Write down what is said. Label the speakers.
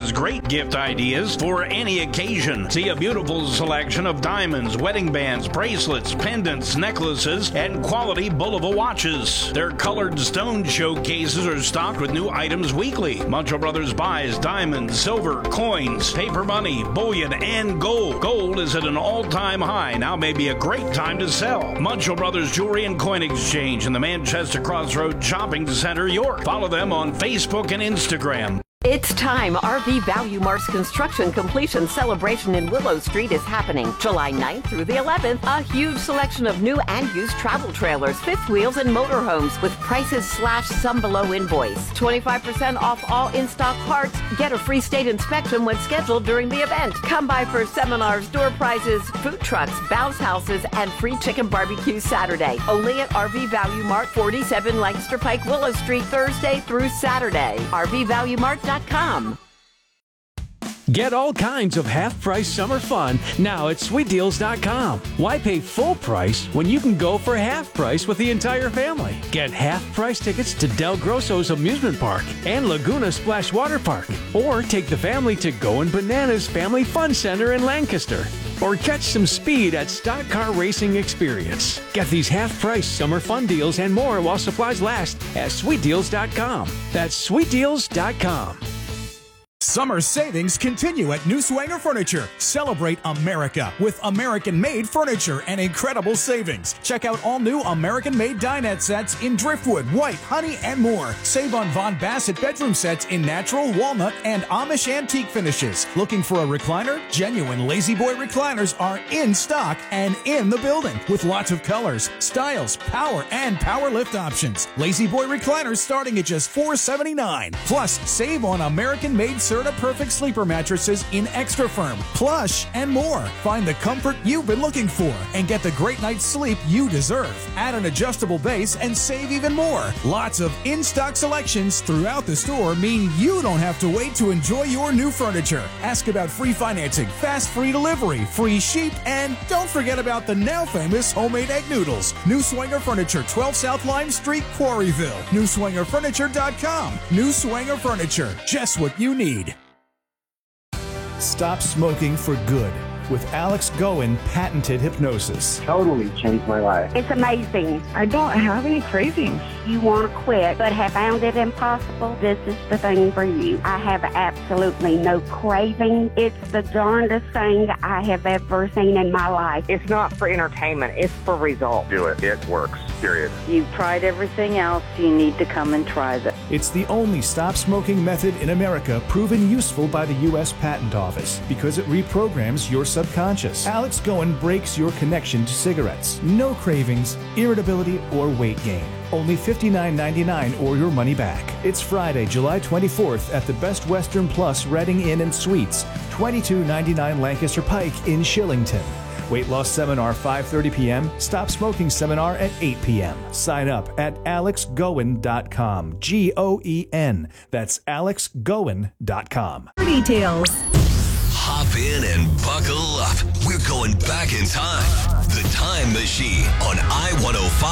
Speaker 1: has great gift ideas for any occasion. See a beautiful selection of diamonds, wedding bands, bracelets, pendants, necklaces, and quality Bulova watches. Their colored stone showcases are stocked with new items weekly. Muncho Brothers buys diamonds, silver, coins, paper money, bullion, and gold. Gold is at an all-time high. Now may be a great time to sell. Muncho Brothers Jewelry and Coin Exchange in the Manchester Crossroads Shopping Center, York. Follow them on Facebook and Instagram.
Speaker 2: It's time. RV Value Mart's construction completion celebration in Willow Street is happening July 9th through the 11th. A huge selection of new and used travel trailers, fifth wheels, and motorhomes with prices slashed some below invoice. 25% off all in-stock parts. Get a free state inspection when scheduled during the event. Come by for seminars, door prizes, food trucks, bounce houses, and free chicken barbecue Saturday. Only at RV Value Mart, 47 Lancaster Pike, Willow Street, Thursday through Saturday. RVValueMart.com.
Speaker 3: Get all kinds of half-price summer fun now at SweetDeals.com. Why pay full price when you can go for half price with the entire family? Get half-price tickets to Del Grosso's Amusement Park and Laguna Splash Water Park. Or take the family to Goin' Bananas Family Fun Center in Lancaster. Or catch some speed at Stock Car Racing Experience. Get these half-price summer fun deals and more while supplies last at SweetDeals.com. That's SweetDeals.com.
Speaker 4: Summer savings continue at New Swanger Furniture. Celebrate America with American-made furniture and incredible savings. Check out all new American-made dinette sets in driftwood, white, honey, and more. Save on Von Bassett bedroom sets in natural, walnut, and Amish antique finishes. Looking for a recliner? Genuine Lazy Boy recliners are in stock and in the building with lots of colors, styles, power, and power lift options. Lazy Boy recliners starting at just $479. Plus, save on American-made Serta Perfect sleeper mattresses in extra firm, plush, and more. Find the comfort you've been looking for and get the great night's sleep you deserve. Add an adjustable base and save even more. Lots of in-stock selections throughout the store mean you don't have to wait to enjoy your new furniture. Ask about free financing, fast free delivery, free sheep, and don't forget about the now famous homemade egg noodles. New Swanger Furniture, 12 South Lime Street, Quarryville. NewSwangerFurniture.com. New Swanger Furniture, just what you need.
Speaker 5: Stop smoking for good with Alex Goen patented hypnosis.
Speaker 6: Totally changed my life.
Speaker 7: It's amazing.
Speaker 8: I don't have any cravings.
Speaker 7: You want to quit but have found it impossible? This is the thing for you. I have absolutely no craving. It's the darndest thing I have ever seen in my life.
Speaker 8: It's not for entertainment. It's for results.
Speaker 6: Do it. It works. Period.
Speaker 9: You've tried everything else. You need to come and try this.
Speaker 5: It's the only stop smoking method in America proven useful by the U.S. Patent Office because it reprograms your subconscious. Alex Goen breaks your connection to cigarettes. No cravings, irritability, or weight gain. Only $59.99 or your money back. It's Friday, July 24th at the Best Western Plus Reading Inn and Suites, 2299 Lancaster Pike in Shillington. Weight loss seminar 5:30 p.m. Stop smoking seminar at 8 p.m. Sign up at alexgoen.com. Goen. That's alexgoen.com.
Speaker 10: Details.
Speaker 11: Hop in and buckle up. We're going back in time. The Time Machine on I-105.